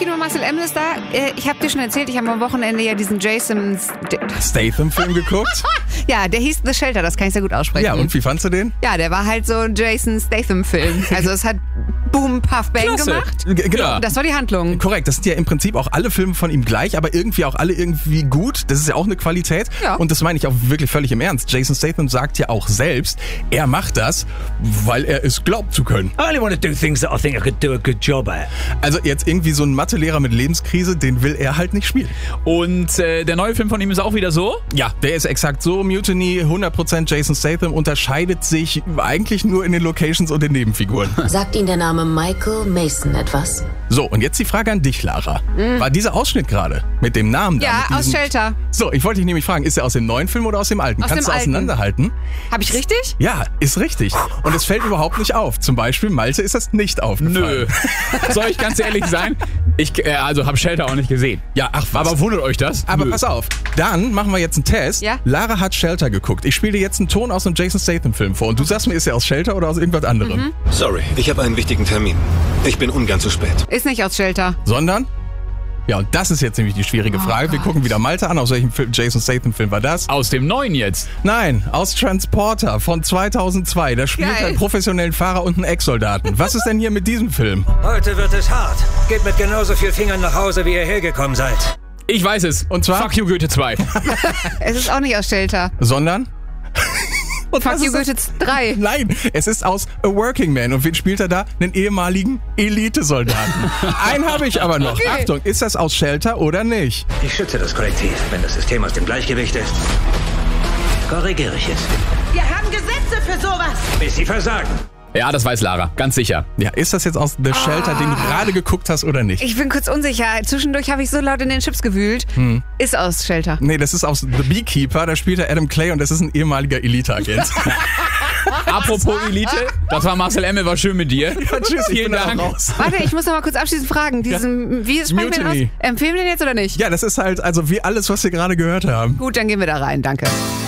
nur Marcel M. ist da. Ich habe dir schon erzählt, ich habe am Wochenende ja diesen Jason Statham-Film geguckt? Ja, der hieß The Shelter, das kann ich sehr gut aussprechen. Ja, und wie fandst du den? Ja, der war halt so ein Jason Statham-Film. Also es hat Boom, Puff, Bang gemacht. Genau. Das war die Handlung. Korrekt, das sind ja im Prinzip auch alle Filme von ihm gleich, aber irgendwie auch alle irgendwie gut. Das ist ja auch eine Qualität. Ja. Und das meine ich auch wirklich völlig im Ernst. Jason Statham sagt ja auch selbst, er macht das, weil er es glaubt zu können. I only want to do things that I think I could do a good job at. Also jetzt irgendwie so ein Mathelehrer mit Lebenskrise, den will er halt nicht spielen. Und der neue Film von ihm ist auch wieder so? Ja, der ist exakt so. Mutiny, 100% Jason Statham, unterscheidet sich eigentlich nur in den Locations und den Nebenfiguren. Sagt Ihnen der Name Michael Mason etwas? So, und jetzt die Frage an dich, Lara. War dieser Ausschnitt gerade mit dem Namen da? Ja, mit aus diesem... Shelter. So, ich wollte dich nämlich fragen, ist er aus dem neuen Film oder aus dem alten? Aus Kannst dem du alten. auseinanderhalten? Habe ich richtig? Ja, ist richtig. Und es fällt überhaupt nicht auf. Zum Beispiel Malte ist das nicht aufgefallen. Nö. Soll ich ganz ehrlich sein? Ich habe Shelter auch nicht gesehen. Ja, ach was. Aber wundert euch das? Aber Nö. pass auf, dann machen wir jetzt einen Test. Ja? Lara hat Shelter geguckt. Ich spiele dir jetzt einen Ton aus einem Jason Statham-Film vor. Und du sagst mir, ist er aus Shelter oder aus irgendwas anderem? Sorry, ich habe einen wichtigen Termin. Ich bin ungern zu spät. Ist nicht aus Shelter. Sondern? Ja, und das ist jetzt nämlich die schwierige Frage. Wir gucken wieder Malte an. Aus welchem Jason Statham-Film war das? Aus dem neuen jetzt. Nein, aus Transporter von 2002. Da spielt er Geil. einen professionellen Fahrer und einen Ex-Soldaten. Was ist denn hier mit diesem Film? Heute wird es hart. Geht mit genauso viel Fingern nach Hause, wie ihr hergekommen seid. Ich weiß es. Und zwar? Fuck You Goethe 2. Es ist auch nicht aus Shelter. Sondern? Und Fuck was You ist Goethe 3. Nein, es ist aus A Working Man. Und wen spielt er da? Einen ehemaligen Elitesoldaten. Einen habe ich aber noch. Okay. Achtung, ist das aus Shelter oder nicht? Ich schütze das Kollektiv. Wenn das System aus dem Gleichgewicht ist, korrigiere ich es. Wir haben Gesetze für sowas. Bis sie versagen. Ja, das weiß Lara. Ganz sicher. Ja, ist das jetzt aus The Shelter, den du gerade geguckt hast oder nicht? Ich bin kurz unsicher. Zwischendurch habe ich so laut in den Chips gewühlt. Ist aus Shelter. Nee, das ist aus The Beekeeper. Da spielt er Adam Clay und das ist ein ehemaliger Elite-Agent. Apropos Elite, das war Marcel Emme, war schön mit dir. Ja, tschüss, ich Vielen bin auch Dank. raus. Warte, ich muss noch mal kurz abschließend fragen. Wie spricht man den aus? Mutiny. Empfehlen wir den jetzt oder nicht? Ja, das ist halt also wie alles, was wir gerade gehört haben. Gut, dann gehen wir da rein. Danke.